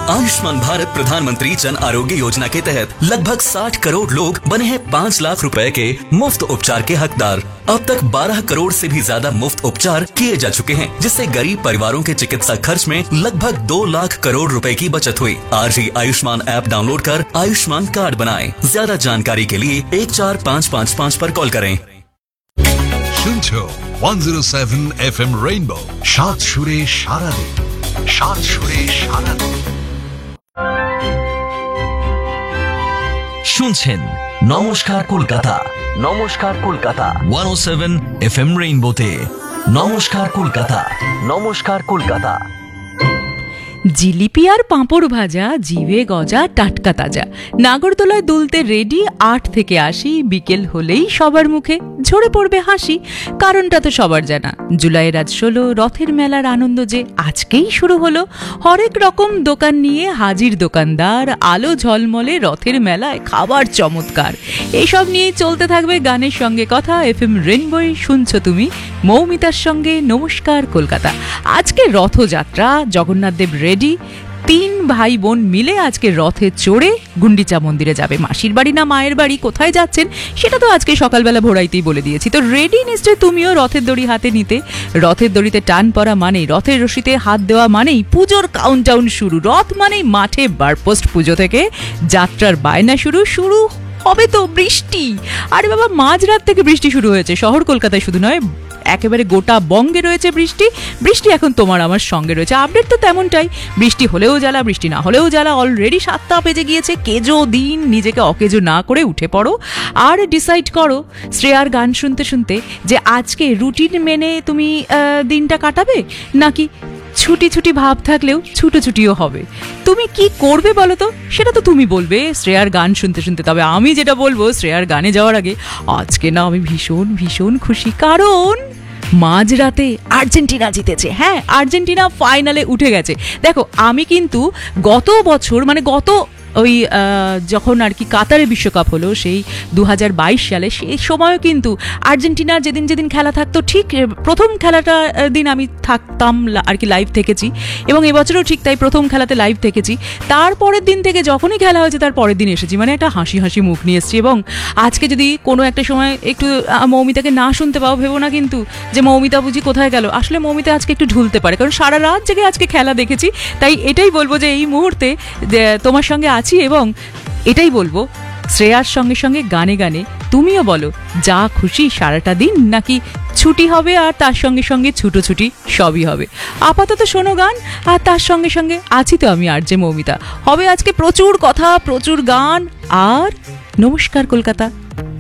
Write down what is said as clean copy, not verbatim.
आयुष्मान भारत प्रधानमंत्री जन आरोग्य योजना के तहत लगभग 60 करोड़ लोग बने हैं 5 लाख रुपए के मुफ्त उपचार के हकदार। अब तक 12 करोड़ से भी ज्यादा मुफ्त उपचार किए जा चुके हैं, जिससे गरीब परिवारों के चिकित्सा खर्च में लगभग 2 लाख करोड़ रुपए की बचत हुई। आज ही आयुष्मान ऐप डाउनलोड कर आयुष्मान कार्ड बनाएं। ज्यादा जानकारी के लिए 14555 पर कॉल करें। শুনছো 107 FM রেইনবো, সাত সুরে সারা দিন, সাত সুরে সারা দিন। শুনছেন নমস্কার কলকাতা, নমস্কার কলকাতা 107 FM রেইনবোতে। নমস্কার কলকাতা, নমস্কার কলকাতা। জিলিপি আর পাঁপড় ভাজা, জিভে গজা টাটকা তাজা, নাগরদোলায় দুলতে রেডি 8 থেকে 80, বিকেল হলেই সবার মুখে ঝরে পড়বে হাসি। কারণটা তো সবার জানা, জুলাইয়ের আজ 16, রথের মেলার আনন্দ যে আজকেই শুরু হলো। হরেক রকম দোকান নিয়ে হাজির দোকানদার, আলো ঝলমলে রথের মেলায় খাবার চমৎকার। এইসব নিয়েই চলতে থাকবে গানের সঙ্গে কথা। FM রেইনবোয় শুনছো তুমি মৌমিতার সঙ্গে নমস্কার কলকাতা। আজকে রথযাত্রা, জগন্নাথ দেব রেডি, 3 ভাই বোন মিলে আজকে রথে চড়ে গুন্ডিচা মন্দিরে যাবে। মাসির বাড়ি না মায়ের বাড়ি, কোথায় যাচ্ছেন সেটা তো আজকে সকালবেলা ভোরাইতেই বলে দিয়েছি। তো রেডি নিশ্চয় তুমিও রথের দড়ি হাতে নিতে। রথের দড়িতে টান পড়া মানেই, রথের রশিতে হাত দেওয়া মানেই পুজোর কাউন্টডাউন শুরু। রথ মানেই মাঠে বারপোস্ট পুজো থেকে যাত্রার বায়না শুরু হবে তো বৃষ্টি। আরে বাবা, মাঝরাত থেকে বৃষ্টি শুরু হয়েছে। শহর কলকাতায় শুধু নয়, একেবারে গোটা বঙ্গে রয়েছে বৃষ্টি। বৃষ্টি এখন তোমার আমার সঙ্গে রয়েছে। আপডেট তো তেমনটাই, বৃষ্টি হলেও জ্বালা, বৃষ্টি না হলেও জ্বালা। অলরেডি 7টা বেজে গিয়েছে। কেজো দিন, নিজেকে অকেজো না করে উঠে পড়ো আর ডিসাইড করো শ্রেয়ার গান শুনতে শুনতে যে আজকে রুটিন মেনে তুমি দিনটা কাটাবে, নাকি ছুটি ছুটি ভাব থাকলেও ছুটোছুটিও হবে। তুমি কি করবে বলো তো, সেটা তো তুমি বলবে শ্রেয়ার গান শুনতে শুনতে। তবে আমি যেটা বলবো, শ্রেয়ার গানে যাওয়ার আগে আজকে না আমি ভীষণ ভীষণ খুশি, কারণ মাঝরাতে আর্জেন্টিনা জিতেছে। হ্যাঁ, আর্জেন্টিনা ফাইনালে উঠে গেছে। দেখো, আমি কিন্তু গত বছর, মানে ওই যখন আর কি কাতারে বিশ্বকাপ হলো, সেই 2022 সালে, সেই সময়ও কিন্তু আর্জেন্টিনার যেদিন যেদিন খেলা থাকতো, ঠিক প্রথম খেলাটা দিন আমি থাকতাম আর কি, লাইভ থেকেছি। এবং এবছরও ঠিক তাই, প্রথম খেলাতে লাইভ থেকেছি। তারপরের দিন থেকে যখনই খেলা হয়েছে তার পরের দিন এসেছি, মানে একটা হাসি হাসি মুখ নিয়ে এসেছি। এবং আজকে যদি কোনো একটা সময় একটু মৌমিতাকে না শুনতে পাও, ভেবো না কিন্তু যে মৌমিতা বুঝি কোথায় গেল। আসলে মৌমিতা আজকে একটু ঢুলতে পারে, কারণ সারা রাত জেগে আজকে খেলা দেখেছি। তাই এটাই বলবো যে এই মুহূর্তে তোমার সঙ্গে আছি, এবং এটাই বলবো শ্রেয়ার সঙ্গে সঙ্গে গানে গানে তুমিও বলো যা খুশি সারাটা দিন, নাকি ছুটি হবে আর তার সঙ্গে সঙ্গে ছুটোছুটি সবই হবে। আপাতত শোনো গান, আর তার সঙ্গে সঙ্গে আছি তো আমি আর যে মৌমিতা। হবে আজকে প্রচুর কথা, প্রচুর গান, আর নমস্কার কলকাতা।